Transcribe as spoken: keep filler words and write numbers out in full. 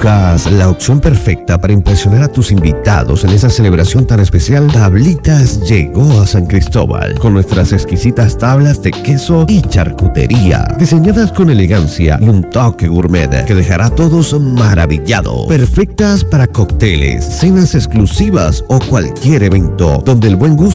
¿Buscas la opción perfecta para impresionar a tus invitados en esa celebración tan especial? Tablitas llegó a San Cristóbal con nuestras exquisitas tablas de queso y charcutería, diseñadas con elegancia y un toque gourmet que dejará a todos maravillados. Perfectas para cócteles, cenas exclusivas o cualquier evento donde el buen gusto